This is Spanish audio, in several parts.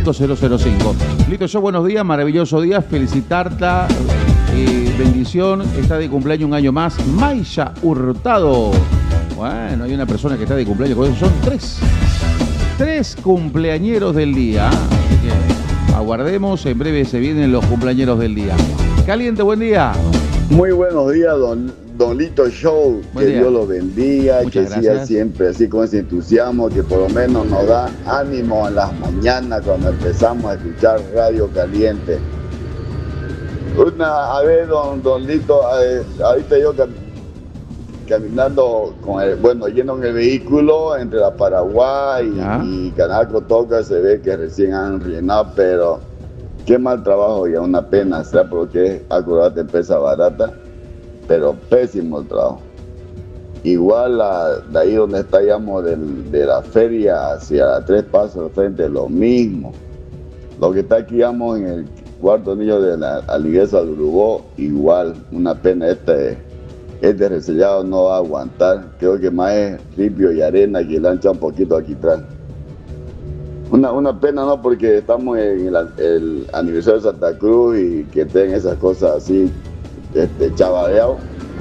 505. Lito Show, buenos días, maravilloso día, felicitarla, bendición, está de cumpleaños un año más, Maya Hurtado. Bueno, hay una persona que está de cumpleaños, con eso son tres cumpleañeros del día. Así que aguardemos, en breve se vienen los cumpleañeros del día. Caliente, buen día. Muy buenos días, don Lito Show. Buen que día. Dios lo bendiga, Muchas que siga gracias. siempre así con ese entusiasmo que por lo menos nos da ánimo en las mañanas cuando empezamos a escuchar Radio Caliente. A ver, don Lito, ahorita yo caminando yendo en el vehículo entre la Paraguay y Canal Cotoca, se ve que recién han rellenado, pero qué mal trabajo y una pena, ¿sabes? Porque acordate, empresa barata, pero pésimo el trabajo. Igual de ahí donde estábamos de la feria hacia 3 pasos al frente, lo mismo. Lo que está aquí, digamos, en el cuarto anillo de la iglesia de Urubó, igual, una pena. Este resellado no va a aguantar. Creo que más es ripio y arena que lancha un poquito aquí atrás. Una pena, ¿no? Porque estamos en el aniversario de Santa Cruz y que tengan esas cosas así, chavadeado.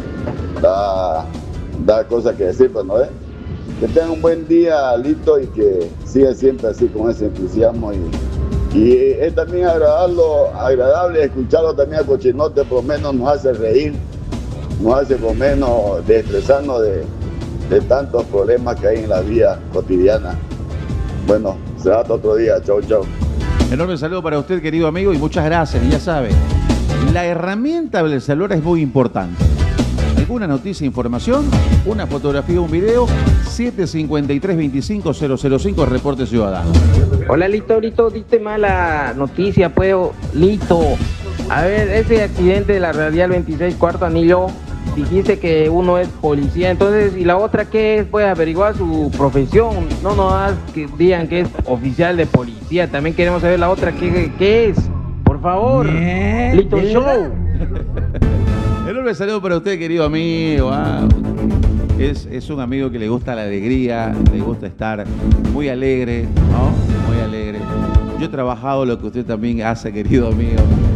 Da cosas que decir, pero no es. Que tengan un buen día, Lito, y que sigan siempre así con ese entusiasmo. Y es también agradable escucharlo también a Cochinote, por lo menos nos hace reír, nos hace por lo menos desestresarnos de tantos problemas que hay en la vida cotidiana. Bueno, será hasta otro día. Chau, chau. Enorme saludo para usted, querido amigo, y muchas gracias. Y ya sabe, la herramienta del celular es muy importante. Alguna noticia, información, una fotografía, un video, 753-25-005, reporte ciudadano. Hola, Lito, diste mala noticia, pues, Lito. A ver, ese accidente de la radial 26, cuarto anillo, dijiste que uno es policía, entonces, ¿y la otra qué es? Puedes averiguar su profesión, no nos que digan que es oficial de policía, también queremos saber la otra qué es, por favor, Lito Show. Enorme saludo para usted, querido amigo. Es un amigo que le gusta la alegría, le gusta estar muy alegre, ¿no? Muy alegre. Yo he trabajado lo que usted también hace, querido amigo.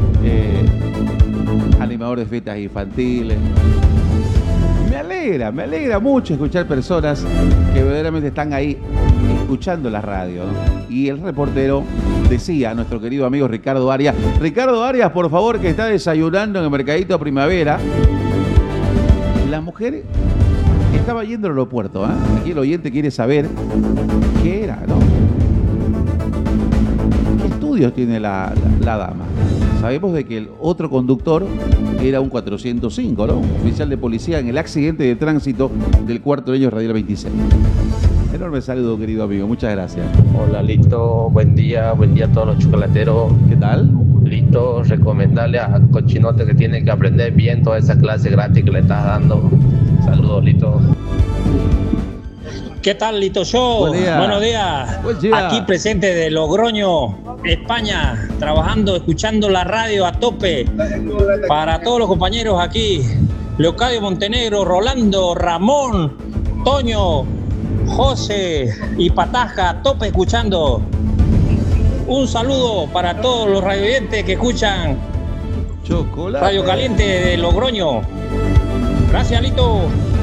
Animador de fiestas infantiles. Me alegra mucho escuchar personas que verdaderamente están ahí escuchando la radio, ¿no? Y el reportero decía, nuestro querido amigo Ricardo Arias, por favor, que está desayunando en el Mercadito Primavera. La mujer estaba yendo al aeropuerto, ¿eh? Aquí el oyente quiere saber qué era, ¿no? ¿Qué estudios tiene la dama? Sabemos de que el otro conductor era un 405, ¿no? Un oficial de policía en el accidente de tránsito del cuarto año radial 26. Enorme saludo, querido amigo. Muchas gracias. Hola, Lito. Buen día a todos los chocolateros. ¿Qué tal? Lito, recomendarle a Cochinote que tiene que aprender bien toda esa clase gratis que le estás dando. Saludos, Lito. ¿Qué tal, Lito Show? Buen día. Buenos días. Buen día. Aquí presente de Logroño, España, trabajando, escuchando la radio a tope. Para todos los compañeros aquí, Leocadio Montenegro, Rolando, Ramón, Toño, José y Pataja, a tope escuchando. Un saludo para todos los radioyentes que escuchan Chocolate. Radio Caliente de Logroño. Gracias, Lito.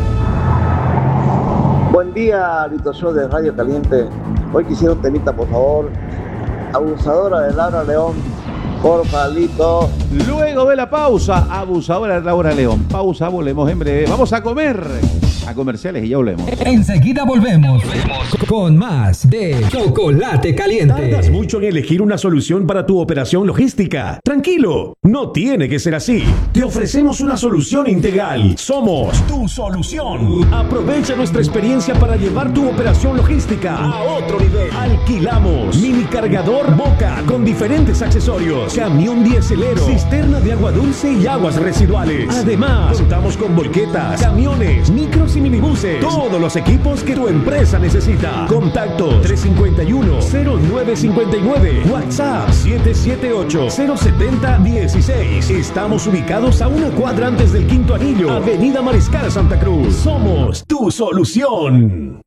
Buen día, Lito Show de Radio Caliente. Hoy quisiera un temita, por favor. Abusadora de Laura León. Porfa, Lito. Luego de la pausa, abusadora de Laura León. Pausa, volvemos en breve. Vamos a comer. A comerciales y ya volvemos. Enseguida volvemos con más de Chocolate Caliente. ¿Tardas mucho en elegir una solución para tu operación logística? Tranquilo, no tiene que ser así. Te ofrecemos una solución integral. Somos tu solución. Aprovecha nuestra experiencia para llevar tu operación logística a otro nivel. Alquilamos mini cargador Boca con diferentes accesorios, camión dieselero, cisterna de agua dulce y aguas residuales. Además, contamos con volquetas, camiones, micros y minibuses. Todos los equipos que tu empresa necesita. Contactos 351-0959. WhatsApp 778-070-16. Estamos ubicados a una cuadra antes del Quinto Anillo, Avenida Mariscal Santa Cruz. Somos tu solución.